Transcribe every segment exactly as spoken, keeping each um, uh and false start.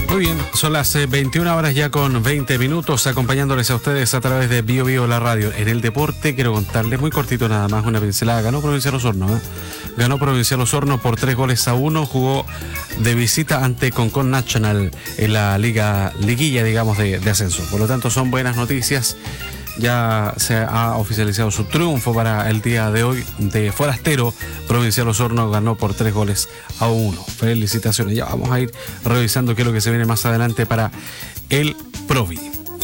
Muy bien, son las eh, veintiuna horas ya con veinte minutos, acompañándoles a ustedes a través de Bio Bio la radio. En el deporte quiero contarles muy cortito nada más una pincelada. Ganó Provincial Osorno, ¿eh? Ganó Provincial Osorno por tres goles a uno, jugó de visita ante Concon National en la liga liguilla, digamos, de, de ascenso. Por lo tanto, son buenas noticias. Ya se ha oficializado su triunfo para el día de hoy de Forastero. Provincial Osorno ganó por tres goles a uno. Felicitaciones. Ya vamos a ir revisando qué es lo que se viene más adelante para el Provi.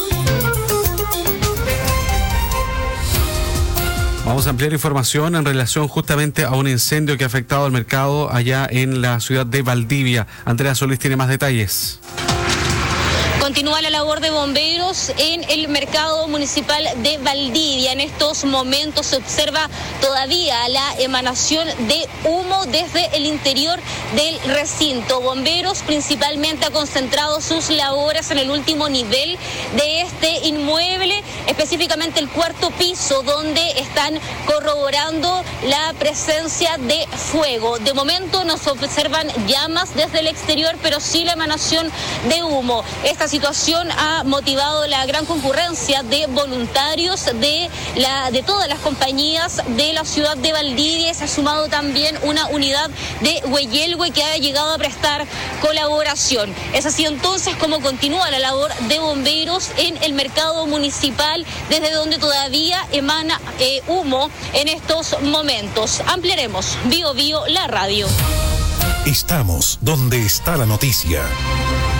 Vamos a ampliar información en relación justamente a un incendio que ha afectado al mercado allá en la ciudad de Valdivia. Andrea Solís tiene más detalles. Continúa la labor de bomberos en el mercado municipal de Valdivia. En estos momentos se observa todavía la emanación de humo desde el interior del recinto. Bomberos principalmente ha concentrado sus labores en el último nivel de este inmueble, específicamente el cuarto piso, donde están corroborando la presencia de fuego. De momento no se observan llamas desde el exterior, pero sí la emanación de humo. Esta situación ha motivado la gran concurrencia de voluntarios de, la, de todas las compañías de la ciudad de Valdivia. Se ha sumado también una unidad de Hueyelhue que ha llegado a prestar colaboración. Es así entonces como continúa la labor de bomberos en el mercado municipal, desde donde todavía emana eh, humo en estos momentos. Ampliaremos Bio Bio la radio. Estamos donde está la noticia.